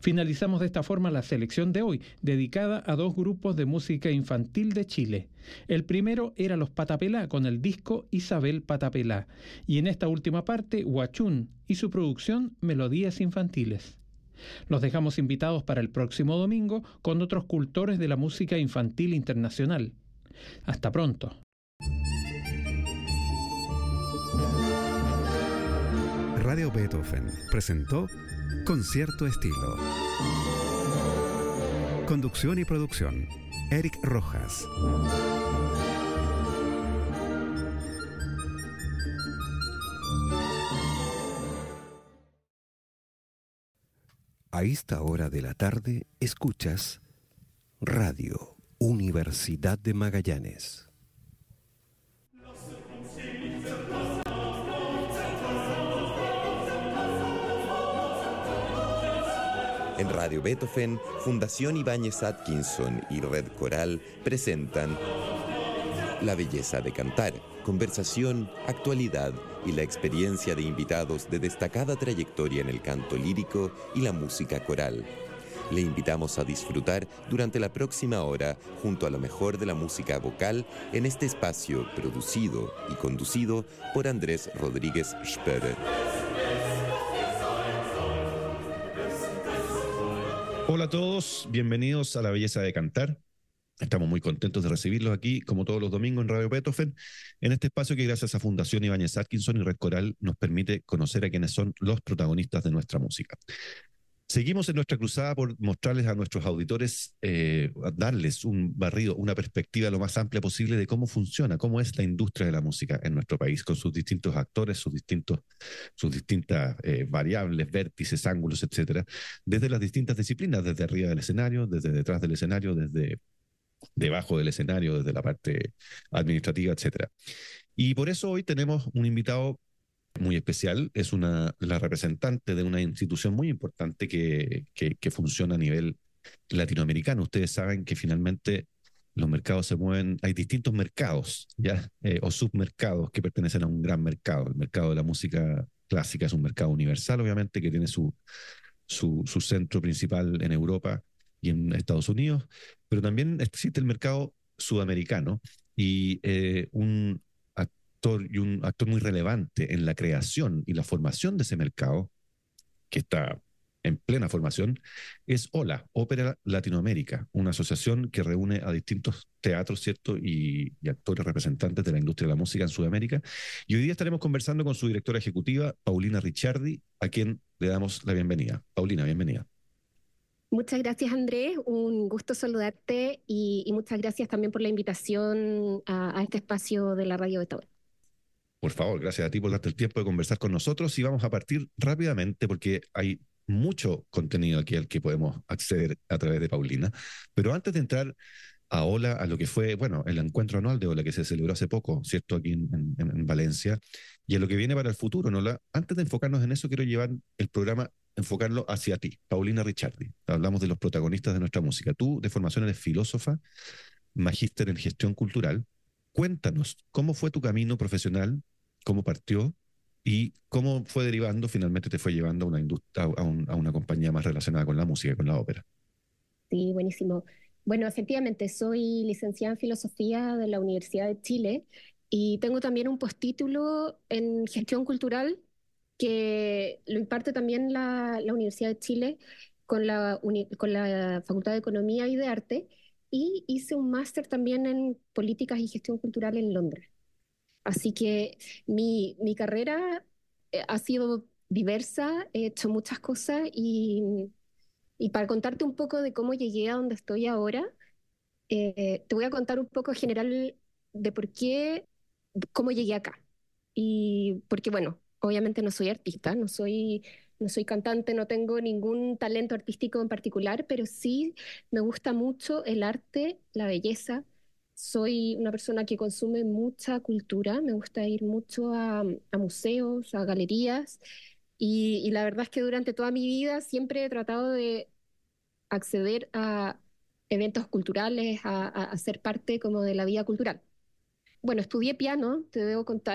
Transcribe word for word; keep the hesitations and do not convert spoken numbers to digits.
Finalizamos de esta forma la selección de hoy, dedicada a dos grupos de música infantil de Chile. El primero era Los Patapelá con el disco Isabel Patapelá, y en esta última parte Huachún y su producción Melodías Infantiles. Los dejamos invitados para el próximo domingo con otros cultores de la música infantil internacional. Hasta pronto. Radio Beethoven presentó Concierto Estilo. Conducción y producción, Eric Rojas. A esta hora de la tarde escuchas Radio Universidad de Magallanes. En Radio Beethoven, Fundación Ibáñez Atkinson y Red Coral presentan La belleza de cantar, conversación, actualidad y la experiencia de invitados de destacada trayectoria en el canto lírico y la música coral. Le invitamos a disfrutar durante la próxima hora junto a lo mejor de la música vocal en este espacio producido y conducido por Andrés Rodríguez Spörer. Hola a todos, bienvenidos a La Belleza de Cantar. Estamos muy contentos de recibirlos aquí, como todos los domingos en Radio Beethoven, en este espacio que gracias a Fundación Ibáñez Atkinson y Red Coral nos permite conocer a quienes son los protagonistas de nuestra música. Seguimos en nuestra cruzada por mostrarles a nuestros auditores, eh, darles un barrido, una perspectiva lo más amplia posible de cómo funciona, cómo es la industria de la música en nuestro país, con sus distintos actores, sus, distintos, sus distintas eh, variables, vértices, ángulos, etcétera, desde las distintas disciplinas, desde arriba del escenario, desde detrás del escenario, desde debajo del escenario, desde la parte administrativa, etcétera. Y por eso hoy tenemos un invitado muy especial, es una, la representante de una institución muy importante que, que, que funciona a nivel latinoamericano. Ustedes saben que finalmente los mercados se mueven, hay distintos mercados, ¿ya? Eh, o submercados que pertenecen a un gran mercado. El mercado de la música clásica es un mercado universal, obviamente, que tiene su, su, su centro principal en Europa y en Estados Unidos, pero también existe el mercado sudamericano y eh, un y un actor muy relevante en la creación y la formación de ese mercado, que está en plena formación, es OLA, Ópera Latinoamérica, una asociación que reúne a distintos teatros, ¿cierto? Y, y actores representantes de la industria de la música en Sudamérica. Y hoy día estaremos conversando con su directora ejecutiva, Paulina Ricciardi, a quien le damos la bienvenida. Paulina, bienvenida. Muchas gracias, Andrés. Un gusto saludarte y, y muchas gracias también por la invitación a, a este espacio de la Radio Beethoven. Por favor, gracias a ti por darte el tiempo de conversar con nosotros y vamos a partir rápidamente porque hay mucho contenido aquí al que podemos acceder a través de Paulina. Pero antes de entrar a OLA, a lo que fue, bueno, el encuentro anual de OLA que se celebró hace poco, ¿cierto? Aquí en, en, en Valencia, y a lo que viene para el futuro, ¿no? La, antes de enfocarnos en eso, quiero llevar el programa, enfocarlo hacia ti, Paulina Ricciardi. Hablamos de los protagonistas de nuestra música. Tú, de formación, eres filósofa, magíster en gestión cultural. Cuéntanos, ¿cómo fue tu camino profesional? ¿Cómo partió? ¿Y cómo fue derivando, finalmente te fue llevando a una, industria, a, un, a una compañía más relacionada con la música, con la ópera? Sí, buenísimo. Bueno, efectivamente, soy licenciada en Filosofía de la Universidad de Chile y tengo también un postítulo en Gestión Cultural que lo imparte también la, la Universidad de Chile con la, uni, con la Facultad de Economía y de Arte, y hice un máster también en Políticas y Gestión Cultural en Londres. Así que mi, mi carrera eh, ha sido diversa, he hecho muchas cosas y, y para contarte un poco de cómo llegué a donde estoy ahora, eh, te voy a contar un poco en general de por qué, cómo llegué acá. Y porque, bueno, obviamente no soy artista, no soy, no soy cantante, no tengo ningún talento artístico en particular, pero sí me gusta mucho el arte, la belleza. Soy una persona que consume mucha cultura, me gusta ir mucho a, a museos, a galerías, y, y la verdad es que durante toda mi vida siempre he tratado de acceder a eventos culturales, a, a, a ser parte como de la vida cultural. Bueno, estudié piano, te debo contar.